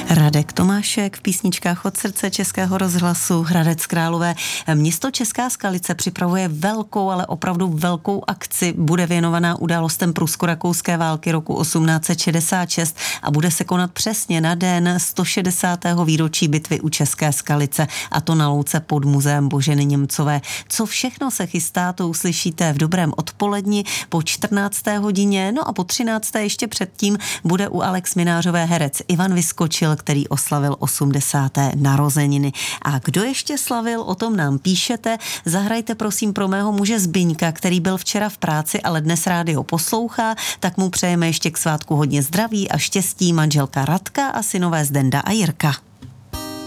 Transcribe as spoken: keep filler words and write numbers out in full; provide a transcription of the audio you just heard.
Radek Tomášek v písničkách od srdce Českého rozhlasu Hradec Králové. Město Česká Skalice připravuje velkou, ale opravdu velkou akci. Bude věnovaná událostem prusko-rakouské války roku osmnáct set šedesát šest a bude se konat přesně na den sto šedesátého výročí bitvy u České Skalice, a to na louce pod muzeem Boženy Němcové. Co všechno se chystá, to uslyšíte v dobrém odpoledni po čtrnácté hodině, no a po třinácté ještě předtím bude u Alex Minářové herec Ivan Vyskočil, který oslavil osmdesáté narozeniny. A kdo ještě slavil, o tom nám píšete. Zahrajte prosím pro mého muže Zbyňka, který byl včera v práci, ale dnes rádio poslouchá, tak mu přejeme ještě k svátku hodně zdraví a štěstí manželka Radka a synové Zdenda a Jirka.